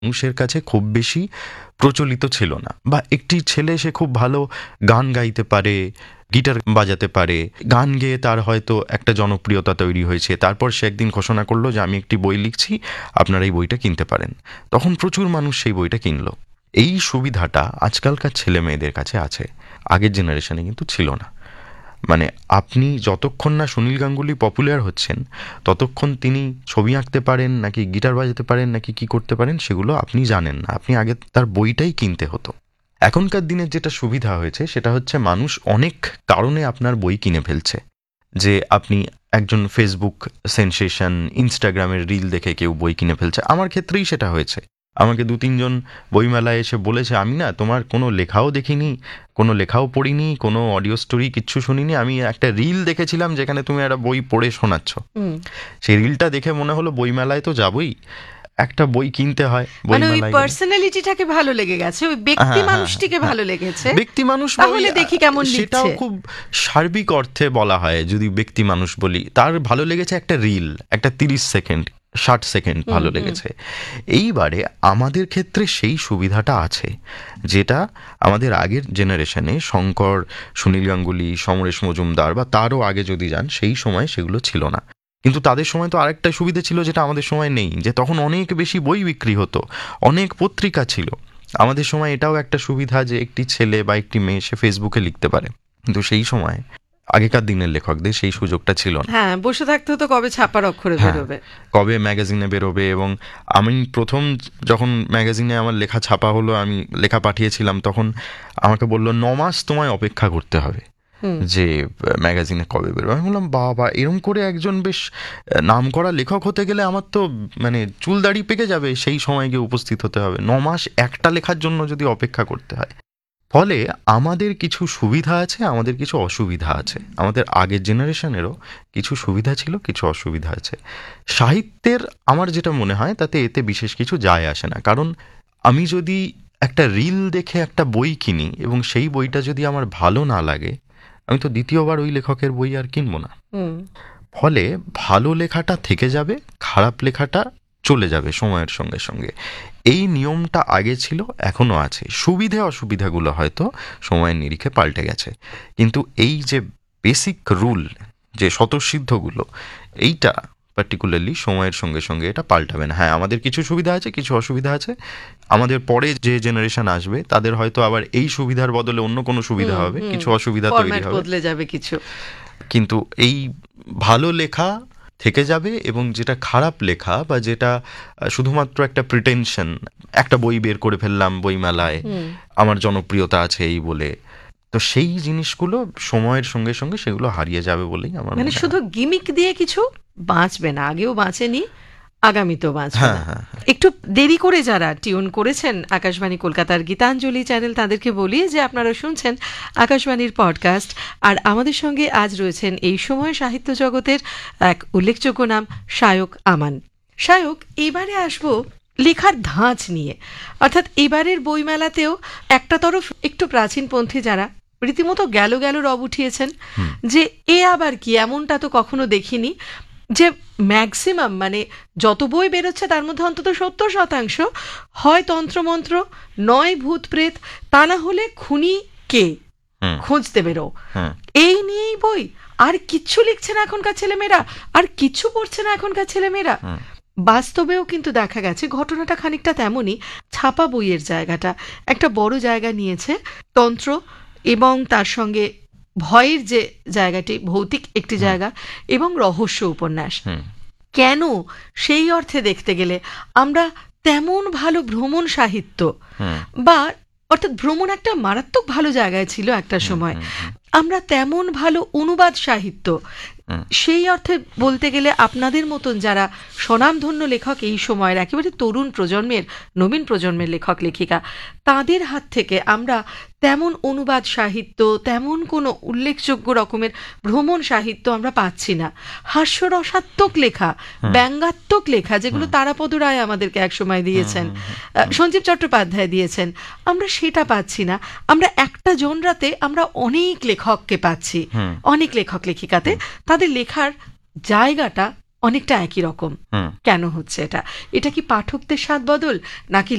মানুষের কাছে খুব বেশি প্রচলিত ছিল না। বা একটি ছেলে সে খুব ভালো গান গাইতে পারে, গিটার বাজাতে পারে, গান গেয়ে তার হয়তো একটা জনপ্রিয়তা তৈরি হয়েছে, তারপর সে একদিন ঘোষণা করলো যে আমি একটি বই লিখছি, আপনারা এই বইটা কিনতে পারেন। তখন প্রচুর মানুষ সেই বইটা কিনলো। এই সুবিধাটা আজকালকার ছেলে মেয়েদের কাছে আছে, আগের জেনারেশনে কিন্তু ছিল না। মানে আপনি যতক্ষণ না সুনীল গাঙ্গুলি পপুলার হচ্ছেন, ততক্ষণ তিনি ছবি আঁকতে পারেন নাকি গিটার বাজাতে পারেন নাকি কি করতে পারেন সেগুলো আপনি জানেন না। আপনি আগে তার বইটাই কিনতে হতো। এখনকার দিনের যেটা সুবিধা হয়েছে সেটা হচ্ছে মানুষ অনেক কারণে আপনার বই কিনে ফেলছে। যে আপনি একজন ফেসবুক সেনসেশন, ইনস্টাগ্রামের রিল দেখে কেউ বই কিনে ফেলছে। আমার ক্ষেত্রেই সেটা হয়েছে। আমাকে 2-3 জন বইমেলায় এসে বলেছে, আমি না তোমার কোনো লেখাও দেখিনি, কোনো লেখাও পড়িনি, কোনো অডিও স্টোরি কিচ্ছু শুনিনি, আমি একটা রিল দেখেছিলাম যেখানে তুমি একটা বই পড়ে শোনাচ্ছ। সেই রিলটা দেখে মনে হলো বইমেলায় তো যাবই, একটা বই কিনতে হয়। মানে ওই পার্সোনালিটিটাকে ভালো লেগে গেছে, ওই ব্যক্তি মানুষটিকে ভালো লেগেছে, ব্যক্তি মানুষ তাহলে দেখি কেমন লিখছে। সেটাও খুব সার্বিক অর্থে বলা হয়। যদি ব্যক্তি মানুষ বলি, তার ভালো লেগেছে একটা রিল, একটা 30 সেকেন্ড 60 সেকেন্ড ভালো লেগেছে। এইবারে আমাদের ক্ষেত্রে সেই সুবিধাটা আছে, যেটা আমাদের আগের জেনারেশনে শঙ্কর, সুনীল গাঙ্গুলি, সমরেশ মজুমদার বা তারও আগে যদি যান, সেই সময় সেগুলো ছিল না। কিন্তু তাদের সময় তো আরেকটা সুবিধা ছিল যেটা আমাদের সময় নেই, যে তখন অনেক বেশি বই বিক্রি হতো, অনেক পত্রিকা ছিল। আমাদের সময় এটাও একটা সুবিধা যে একটি ছেলে বা একটি মেয়ে সে ফেসবুকে লিখতে পারে, কিন্তু সেই সময় আগেকার দিনের লেখকদের সেই সুযোগটা ছিল না। হ্যাঁ, বসে থাকতে হতো কবে ছাপার অক্ষরে বেরোবে, কবে ম্যাগাজিনে বেরোবে। এবং আমি প্রথম যখন ম্যাগাজিনে আমার লেখা ছাপা হলো, আমি লেখা পাঠিয়েছিলাম, তখন আমাকে বললো 9 মাস তোমায় অপেক্ষা করতে হবে যে ম্যাগাজিনে কবে বেরোবে। আমি বললাম বাবা, এরম করে একজন বেশ নাম করা লেখক হতে গেলে আমার তো মানে চুল দাড়ি পেকে যাবে, সেই সময় গিয়ে উপস্থিত হতে হবে। 9 মাস একটা লেখার জন্য যদি অপেক্ষা করতে হয়। ফলে আমাদের কিছু সুবিধা আছে, আমাদের কিছু অসুবিধা আছে। আমাদের আগের জেনারেশনেরও কিছু সুবিধা ছিল, কিছু অসুবিধা আছে। সাহিত্যের আমার যেটা মনে হয় তাতে এতে বিশেষ কিছু যায় আসে না। কারণ আমি যদি একটা রিল দেখে একটা বই কিনি এবং সেই বইটা যদি আমার ভালো না লাগে, আমি তো দ্বিতীয়বার ওই লেখকের বই আর কিনবো না। ফলে ভালো লেখাটা থেকে যাবে, খারাপ লেখাটা চলে যাবে সময়ের সঙ্গে সঙ্গে। এই নিয়মটা আগে ছিল, এখনো আছে। সুবিধে অসুবিধাগুলো হয়তো সময়ের নিরিখে পাল্টে গেছে, কিন্তু এই যে বেসিক রুল, যে স্বতঃসিদ্ধগুলো, এইটা পার্টিকুলারলি সময়ের সঙ্গে সঙ্গে এটা পাল্টাবে না। হ্যাঁ, আমাদের কিছু সুবিধা আছে, কিছু অসুবিধা আছে। আমাদের পরে যে জেনারেশন আসবে তাদের হয়তো আবার এই সুবিধার বদলে অন্য কোনো সুবিধা হবে, কিছু অসুবিধা তৈরি হবে, বদলে যাবে কিছু। কিন্তু এই ভালো লেখা থেকে যাবে, এবং যেটা খারাপ লেখা বা যেটা শুধুমাত্র একটা প্রিটেনশন, একটা বই বের করে ফেললাম বইমেলায়, আমার জনপ্রিয়তা আছে এই বলে, তো সেই জিনিসগুলো সময়ের সঙ্গে সঙ্গে সেগুলো হারিয়ে যাবে বলেই আমার মানে শুধু গিমিক দিয়ে কিছু বাঁচবে না, আগেও বাঁচেনি, আগামীতেও বাঁচবে না। একটু দেরি করে যারা টিউন করেছেন আকাশবাণী কলকাতার গীতাঞ্জলি চ্যানেল, তাদেরকে বলি যে আপনারা শুনছেন আকাশবাণীর পডকাস্ট, আর আমাদের সঙ্গে আজ রয়েছেন এই সময় সাহিত্য জগতের এক উল্লেখযোগ্য নাম সায়ক আমান। সায়ক, এবারে আসবো লেখার ধাঁচ নিয়ে। অর্থাৎ এবারের বইমেলাতেও একটা তরফ একটু প্রাচীনপন্থী যারা রীতিমতো গেল রব উঠিয়েছেন যে এ আবার কি, এমনটা তো কখনো দেখিনি, যে ম্যাক্সিমাম মানে যত বই বেরোচ্ছে তার মধ্যে অন্তত 70% হয় তন্ত্রমন্ত্র, নয় ভূত প্রেত, তা না হলে খুনি কে খুঁজতে বেরো, এই নিয়েই বই। আর কিচ্ছু লিখছে না এখনকার ছেলেমেয়েরা, আর কিচ্ছু পড়ছে না এখনকার ছেলেমেয়েরা। বাস্তবেও কিন্তু দেখা গেছে ঘটনাটা খানিকটা তেমনই। ছাপা বইয়ের জায়গাটা একটা বড় জায়গা নিয়েছে তন্ত্র, এবং তার সঙ্গে ভয়ের যে জায়গাটি, ভৌতিক একটি জায়গা, এবং রহস্য উপন্যাস। কেন সেই অর্থে দেখতে গেলে আমরা তেমন ভালো ভ্রমণ সাহিত্য, বা অর্থাৎ ভ্রমণ একটা মারাত্মক ভালো জায়গায় ছিল একটা সময়, আমরা তেমন ভালো অনুবাদ সাহিত্য, সেই অর্থে বলতে গেলে আপনাদের মতন যারা স্বনামধন্য লেখক এই সময়ের একেবারে তরুণ প্রজন্মের, নবীন প্রজন্মের লেখক লেখিকা, তাদের হাত থেকে আমরা তেমন অনুবাদ সাহিত্য, তেমন কোনো উল্লেখযোগ্য রকমের ভ্রমণ সাহিত্য আমরা পাচ্ছি না। হাস্যরসাত্মক লেখা, ব্যঙ্গাত্মক লেখা, যেগুলো তারাপদ রায় আমাদেরকে একসময় দিয়েছেন, সঞ্জীব চট্টোপাধ্যায় দিয়েছেন, আমরা সেটা পাচ্ছি না। আমরা একটা জনরাতে আমরা অনেক লেখককে পাচ্ছি, অনেক লেখক লেখিকাতে তাদের লেখার জায়গাটা অনেকটা একই রকম। কেন হচ্ছে এটা? এটা কি পাঠকদের স্বাদ বদল, নাকি